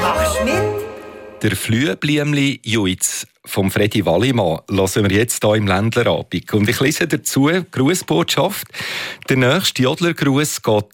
Machst du mit? Der Flüebliemli Juiz vom Freddy Wallimann hören wir jetzt hier im Ländlerabend. Und ich lese dazu Grußbotschaft. Der nächste Jodlergruß geht